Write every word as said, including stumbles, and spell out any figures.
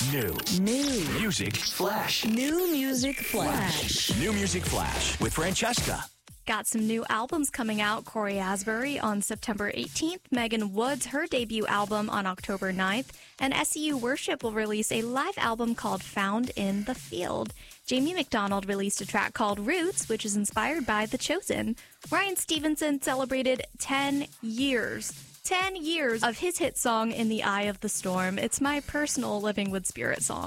New. New. Music Flash. New Music Flash. New Music Flash with Francesca. Got some new albums coming out. Corey Asbury on September eighteenth, Megan Woods, her debut album on October ninth, and S C U Worship will release a live album called Found in the Field. Jamie McDonald released a track called Roots, which is inspired by The Chosen. Ryan Stevenson celebrated ten years. ten years of his hit song In the Eye of the Storm. It's my personal Living with Spirit song.